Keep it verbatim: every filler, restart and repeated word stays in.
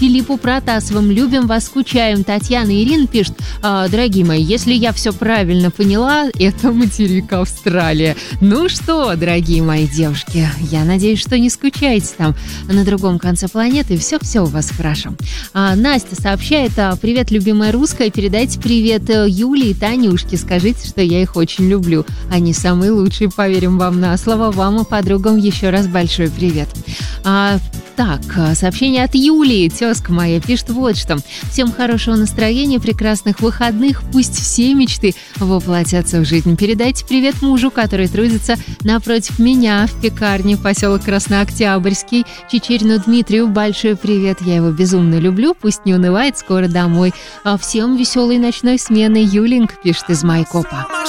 Филиппу Протасовым. Любим вас, скучаем. Татьяна и Ирина пишет: а, дорогие мои, если я все правильно поняла, это материк Австралия. Ну что, дорогие мои девушки, я надеюсь, что не скучаете там на другом конце планеты, и все-все у вас хорошо. А, Настя сообщает: а, привет, любимая русская, передайте привет Юле и Танюшке, скажите, что я их очень люблю. Они самые лучшие, поверим вам на слово. Вам и подругам еще раз большой привет. А, так, сообщение от Юлии, тезка моя, пишет вот что. Всем хорошего настроения, прекрасных выходных, пусть все мечты воплотятся в жизнь. Передайте привет мужу, который трудится напротив меня в пекарне, поселок Краснооктябрьский. Чечерину Дмитрию большой привет, я его безумно люблю, пусть не унывает, скоро домой. А всем веселой ночной смены, Юленька пишет из Майкопа.